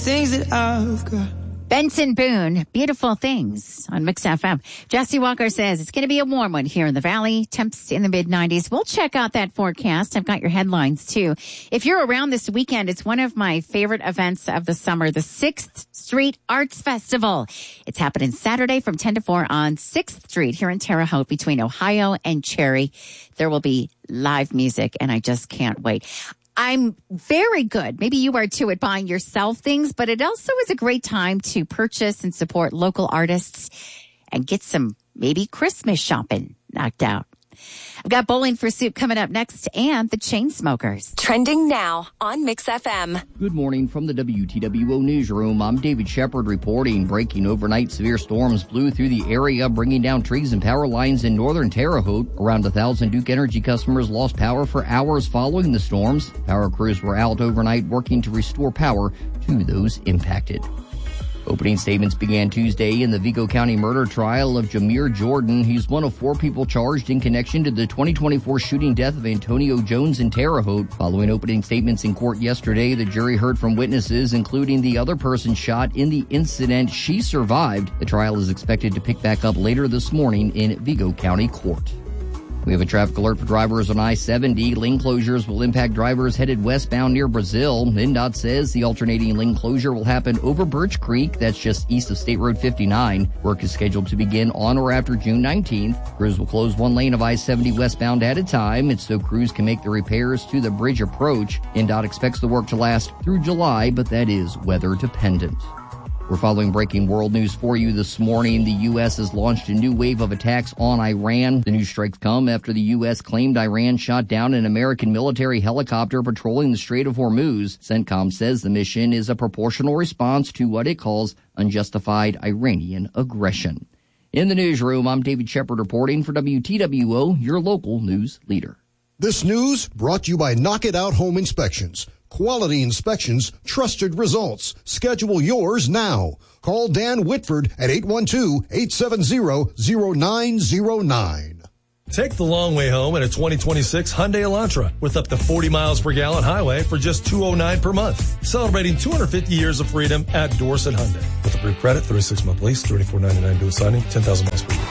Things that I've got. Benson Boone, Beautiful Things on Mix FM. Jesse Walker says it's going to be a warm one here in the Valley. Temps in the mid-90s. We'll check out that forecast. I've got your headlines, too. If you're around this weekend, it's one of my favorite events of the summer, the 6th Street Arts Festival. It's happening Saturday from 10 to 4 on 6th Street here in Terre Haute between Ohio and Cherry. There will be live music, and I just can't wait. I'm very good. Maybe you are too at buying yourself things, but it also is a great time to purchase and support local artists and get some maybe Christmas shopping knocked out. I've got Bowling for Soup coming up next and the Chainsmokers. Trending now on Mix FM. Good morning from the WTWO newsroom. I'm David Shepard reporting. Breaking overnight severe storms blew through the area, bringing down trees and power lines in northern Terre Haute. Around 1,000 Duke Energy customers lost power for hours following the storms. Power crews were out overnight working to restore power to those impacted. Opening statements began Tuesday in the Vigo County murder trial of Jameer Jordan. He's one of 4 people charged in connection to the 2024 shooting death of Antonio Jones in Terre Haute. Following opening statements in court yesterday, the jury heard from witnesses, including the other person shot in the incident. She survived. The trial is expected to pick back up later this morning in Vigo County Court. We have a traffic alert for drivers on I-70. Lane closures will impact drivers headed westbound near Brazil. NDOT says the alternating lane closure will happen over Birch Creek. That's just east of State Road 59. Work is scheduled to begin on or after June 19th. Crews will close one lane of I-70 westbound at a time. It's so crews can make the repairs to the bridge approach. NDOT expects the work to last through July, but that is weather dependent. We're following breaking world news for you this morning. The U.S. has launched a new wave of attacks on Iran. The new strikes come after the U.S. claimed Iran shot down an American military helicopter patrolling the Strait of Hormuz. CENTCOM says the mission is a proportional response to what it calls unjustified Iranian aggression. In the newsroom, I'm David Shepard reporting for WTWO, your local news leader. This news brought to you by Knock It Out Home Inspections. Quality inspections, trusted results. Schedule yours now. Call Dan Whitford at 812-870-0909. Take the long way home in a 2026 Hyundai Elantra with up to 40 miles per gallon highway for just $209 per month. Celebrating 250 years of freedom at Dorset Hyundai. With approved credit, 36-month lease, $34.99 due signing, 10,000 miles per year.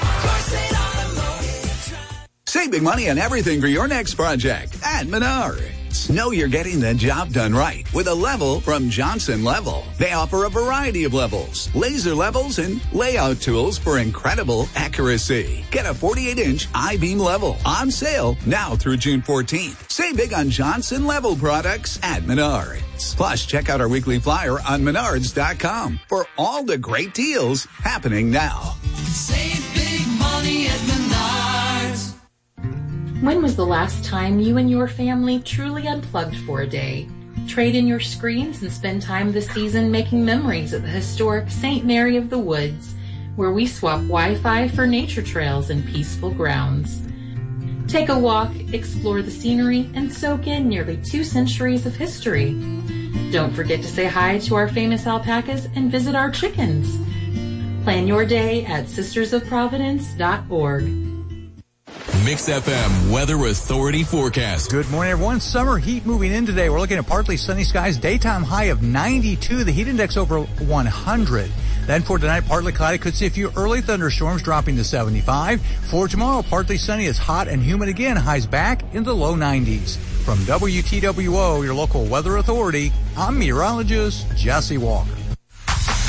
Save big money on everything for your next project at Menards. Know you're getting the job done right with a level from Johnson Level. They offer a variety of levels, laser levels, and layout tools for incredible accuracy. Get a 48-inch I-beam level on sale now through June 14th. Save big on Johnson Level products at Menards. Plus, check out our weekly flyer on Menards.com for all the great deals happening now. Save big money at Menards. When was the last time you and your family truly unplugged for a day? Trade in your screens and spend time this season making memories at the historic St. Mary of the Woods, where we swap Wi-Fi for nature trails and peaceful grounds. Take a walk, explore the scenery, and soak in nearly 2 centuries of history. Don't forget to say hi to our famous alpacas and visit our chickens. Plan your day at sistersofprovidence.org. Mix FM Weather Authority forecast. Good morning, everyone. Summer heat moving in today. We're looking at partly sunny skies. Daytime high of 92. The heat index over 100. Then for tonight, partly cloudy. Could see a few early thunderstorms dropping to 75. For tomorrow, partly sunny. It's hot and humid again. Highs back in the low 90s. From WTWO, your local weather authority, I'm meteorologist Jesse Walker.